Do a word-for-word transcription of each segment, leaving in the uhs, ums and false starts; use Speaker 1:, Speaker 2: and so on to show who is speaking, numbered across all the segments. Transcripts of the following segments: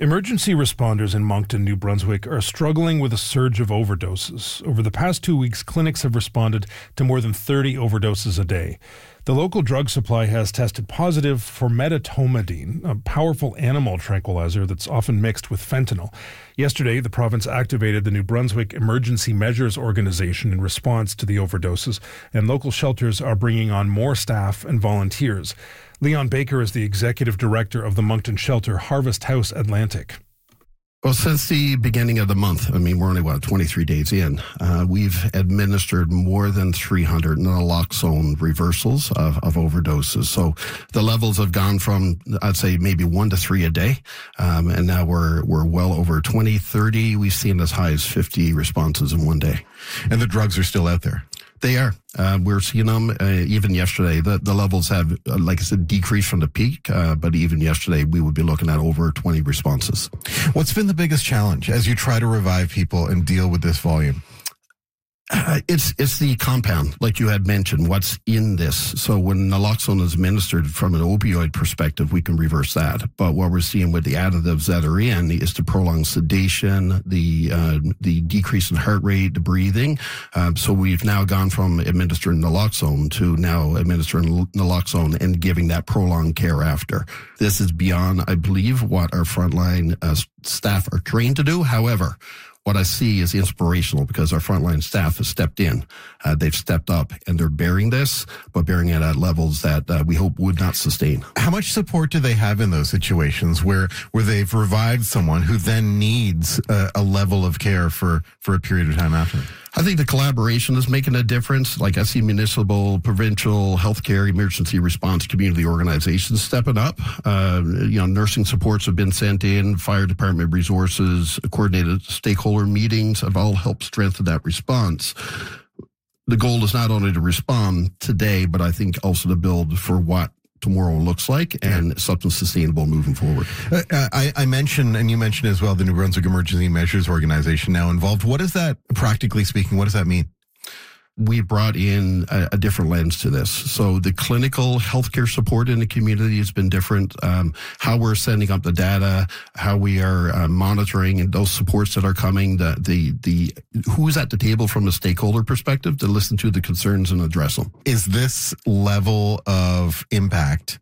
Speaker 1: Emergency responders in Moncton, New Brunswick are struggling with a surge of overdoses. Over the past two weeks, clinics have responded to more than thirty overdoses a day. The local drug supply has tested positive for medetomidine, a powerful animal tranquilizer that's often mixed with fentanyl. Yesterday, the province activated the New Brunswick Emergency Measures Organization in response to the overdoses, and local shelters are bringing on more staff and volunteers. Leon Baker is the executive director of the Moncton shelter Harvest House Atlantic.
Speaker 2: Well, since the beginning of the month, I mean, we're only, what, twenty-three days in, uh, we've administered more than three hundred naloxone reversals of, of overdoses. So the levels have gone from, I'd say, maybe one to three a day. Um, and now we're, we're well over twenty, thirty. We've seen as high as fifty responses in one day.
Speaker 3: And the drugs are still out there.
Speaker 2: They are. Uh, we're seeing them uh, even yesterday. The, the levels have, uh, like I said, decreased from the peak. Uh, but even yesterday, we would be looking at over twenty responses.
Speaker 3: What's been the biggest challenge as you try to revive people and deal with this volume?
Speaker 2: Uh, it's it's the compound, like you had mentioned, what's in this. So when naloxone is administered from an opioid perspective, we can reverse that. But what we're seeing with the additives that are in is the prolonged sedation, the uh, the decrease in heart rate, the breathing. Um, so we've now gone from administering naloxone to now administering naloxone and giving that prolonged care after. This is beyond, I believe, what our frontline uh, staff are trained to do. However, what I see is inspirational because our frontline staff has stepped in. Uh, they've stepped up and they're bearing this, but bearing it at levels that uh, we hope would not sustain.
Speaker 3: How much support do they have in those situations where, where they've revived someone who then needs a, a level of care for, for a period of time after?
Speaker 2: I think the collaboration is making a difference. Like I see municipal, provincial, healthcare, emergency response community organizations stepping up. Uh, you know, nursing supports have been sent in, fire department resources, coordinated stakeholder meetings have all helped strengthen that response. The goal is not only to respond today, but I think also to build for what tomorrow looks like and something sustainable moving forward.
Speaker 3: Uh, I, I mentioned, and you mentioned as well, the New Brunswick Emergency Measures Organization now involved. What is that, practically speaking, what does that mean? We brought in a, a different lens to this. So the clinical healthcare support in the community has been different. Um, how we're sending up the data, how we are uh, monitoring and those supports that are coming, the, the, the, who's at the table from a stakeholder perspective to listen to the concerns and address them. Is this level of impact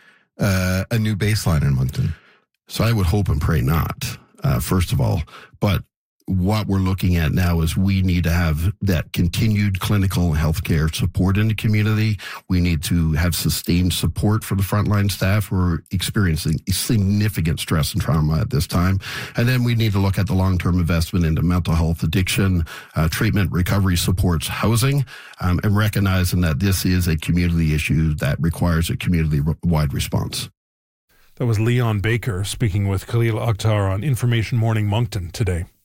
Speaker 3: uh, a new baseline in Moncton?
Speaker 2: So I would hope and pray not, uh, first of all, but what we're looking at now is we need to have that continued clinical healthcare support in the community. We need to have sustained support for the frontline staff who are experiencing significant stress and trauma at this time. And then we need to look at the long-term investment into mental health, addiction, uh, treatment, recovery supports, housing, um, and recognizing that this is a community issue that requires a community-wide response.
Speaker 1: That was Leon Baker speaking with Khalil Akhtar on Information Morning Moncton today.